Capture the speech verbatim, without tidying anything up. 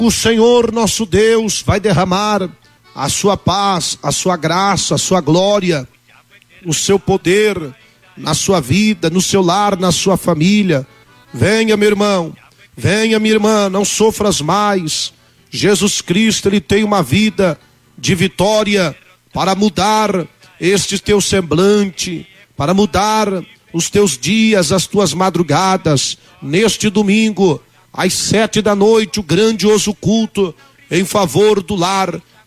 O Senhor nosso Deus vai derramar a sua paz, a sua graça, a sua glória, o seu poder na sua vida, no seu lar, na sua família. Venha, meu irmão, venha, minha irmã, não sofras mais. Jesus Cristo, Ele tem uma vida de vitória para mudar este teu semblante, para mudar os teus dias, as tuas madrugadas. Neste domingo, às sete da noite, o grandioso culto em favor do lar